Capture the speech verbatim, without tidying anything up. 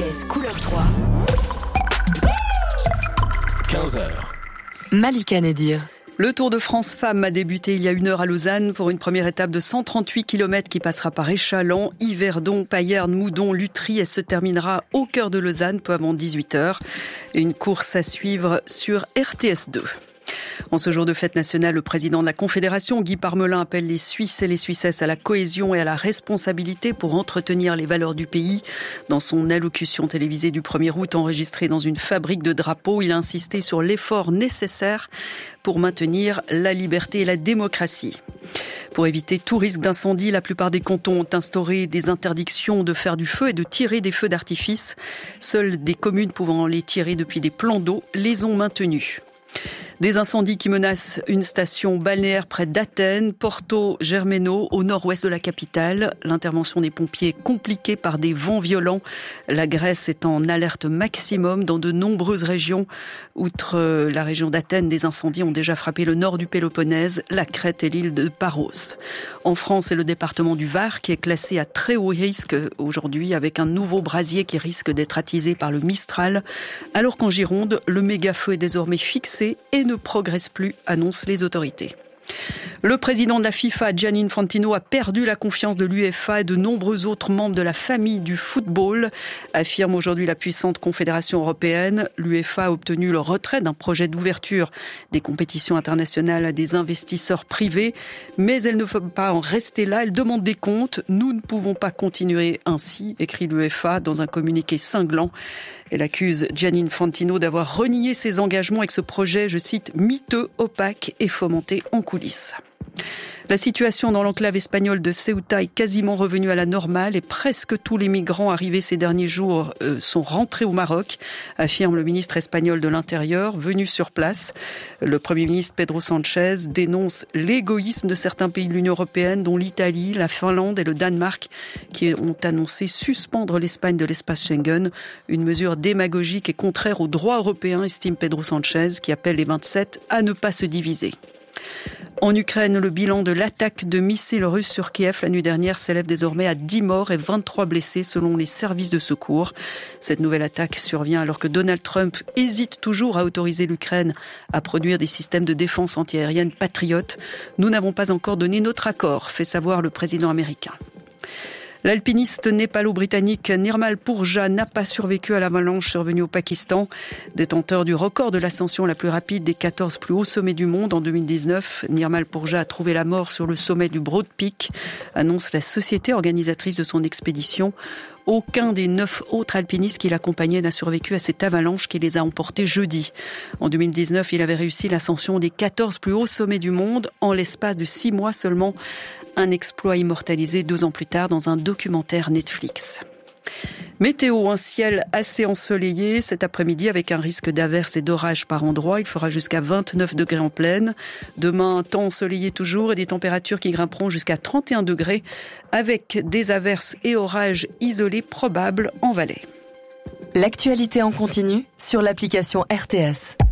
S couleur trois. quinze heures. Malika Nedir. Le Tour de France Femmes a débuté il y a une heure à Lausanne pour une première étape de cent trente-huit kilomètres qui passera par Échallens, Yverdon, Payerne, Moudon, Lutry et se terminera au cœur de Lausanne peu avant dix-huit heures. Une course à suivre sur R T S deux. En ce jour de fête nationale, le président de la Confédération, Guy Parmelin, appelle les Suisses et les Suissesses à la cohésion et à la responsabilité pour entretenir les valeurs du pays. Dans son allocution télévisée du premier août enregistrée dans une fabrique de drapeaux, il a insisté sur l'effort nécessaire pour maintenir la liberté et la démocratie. Pour éviter tout risque d'incendie, la plupart des cantons ont instauré des interdictions de faire du feu et de tirer des feux d'artifice. Seules des communes pouvant les tirer depuis des plans d'eau les ont maintenus. Des incendies qui menacent une station balnéaire près d'Athènes, Porto Germano, au nord-ouest de la capitale. L'intervention des pompiers est compliquée par des vents violents. La Grèce est en alerte maximum dans de nombreuses régions. Outre la région d'Athènes, des incendies ont déjà frappé le nord du Péloponnèse, la Crète et l'île de Paros. En France, c'est le département du Var qui est classé à très haut risque aujourd'hui avec un nouveau brasier qui risque d'être attisé par le Mistral. Alors qu'en Gironde, le méga-feu est désormais fixé et ne progresse plus, annoncent les autorités. Le président de la FIFA, Gianni Infantino, a perdu la confiance de l'UEFA et de nombreux autres membres de la famille du football, affirme aujourd'hui la puissante Confédération européenne. L'UEFA a obtenu le retrait d'un projet d'ouverture des compétitions internationales à des investisseurs privés, mais elle ne veut pas en rester là, elle demande des comptes. Nous ne pouvons pas continuer ainsi, écrit l'UEFA dans un communiqué cinglant. Elle accuse Gianni Infantino d'avoir renié ses engagements avec ce projet, je cite, miteux, opaque et fomenté en coulisses. La situation dans l'enclave espagnole de Ceuta est quasiment revenue à la normale et presque tous les migrants arrivés ces derniers jours euh, sont rentrés au Maroc, affirme le ministre espagnol de l'Intérieur venu sur place. Le Premier ministre Pedro Sánchez dénonce l'égoïsme de certains pays de l'Union européenne, dont l'Italie, la Finlande et le Danemark, qui ont annoncé suspendre l'Espagne de l'espace Schengen. Une mesure démagogique et contraire au droit européen, estime Pedro Sánchez, qui appelle les vingt-sept à ne pas se diviser. En Ukraine, le bilan de l'attaque de missiles russes sur Kiev la nuit dernière s'élève désormais à dix morts et vingt-trois blessés selon les services de secours. Cette nouvelle attaque survient alors que Donald Trump hésite toujours à autoriser l'Ukraine à produire des systèmes de défense antiaérienne patriotes. Nous n'avons pas encore donné notre accord, fait savoir le président américain. L'alpiniste népalo-britannique Nirmal Purja n'a pas survécu à l'avalanche survenue au Pakistan. Détenteur du record de l'ascension la plus rapide des quatorze plus hauts sommets du monde en deux mille dix-neuf, Nirmal Purja a trouvé la mort sur le sommet du Broad Peak, annonce la société organisatrice de son expédition. Aucun des neuf autres alpinistes qui l'accompagnaient n'a survécu à cette avalanche qui les a emportés jeudi. En deux mille dix-neuf, il avait réussi l'ascension des quatorze plus hauts sommets du monde en l'espace de six mois seulement. Un exploit immortalisé deux ans plus tard dans un documentaire Netflix. Météo, un ciel assez ensoleillé cet après-midi avec un risque d'averses et d'orages par endroits. Il fera jusqu'à vingt-neuf degrés en plaine. Demain, temps ensoleillé toujours et des températures qui grimperont jusqu'à trente et un degrés avec des averses et orages isolés probables en Valais. L'actualité en continu sur l'application R T S.